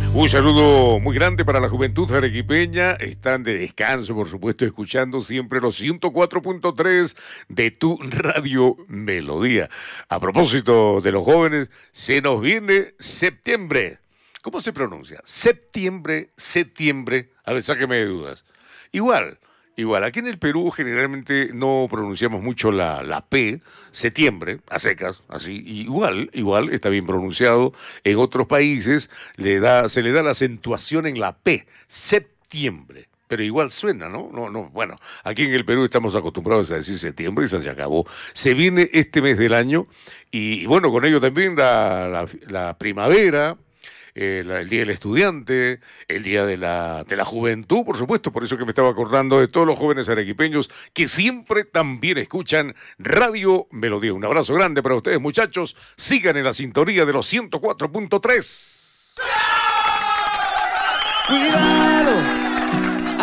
Un saludo muy grande para la juventud arequipeña. Están de descanso, por supuesto, escuchando siempre los 104.3 de tu Radio Melodía. A propósito de los jóvenes, se nos viene septiembre. ¿Cómo se pronuncia? Septiembre, septiembre. A ver, sáqueme de dudas. Igual. Aquí en el Perú generalmente no pronunciamos mucho la P, septiembre, a secas, así. Igual está bien pronunciado. En otros países se le da la acentuación en la P, septiembre. Pero igual suena, ¿no? Bueno, aquí en el Perú estamos acostumbrados a decir septiembre y se acabó. Se viene este mes del año y bueno, con ello también la primavera. El Día del Estudiante, el Día de la Juventud, por supuesto, por eso que me estaba acordando de todos los jóvenes arequipeños que siempre también escuchan Radio Melodía. Un abrazo grande para ustedes, muchachos. Sigan en la sintonía de los 104.3. ¡Cuidado!